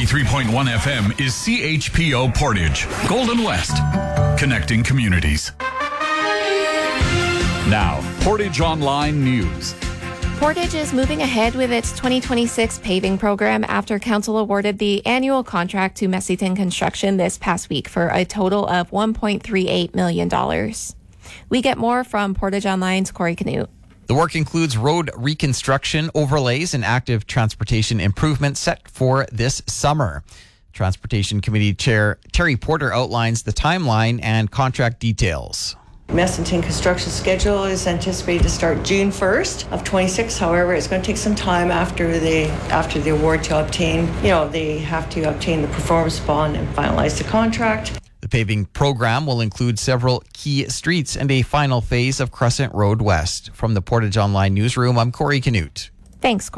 93.1 FM is CHPO Portage, Golden West, connecting communities. Now, Portage Online News. Portage is moving ahead with its 2026 paving program after council awarded the annual contract to Messington Construction this past week for a total of $1.38 million. We get more from Portage Online's Corey Canute. The work includes road reconstruction, overlays, and active transportation improvements set for this summer. Transportation Committee Chair Terry Porter outlines the timeline and contract details. Messington construction schedule is anticipated to start June 1st of 26. However, it's going to take some time after the award to obtain, they have to obtain the performance bond and finalize the contract. The paving program will include several key streets and a final phase of Crescent Road West. From the Portage Online newsroom, I'm Corey Canute. Thanks, Corey.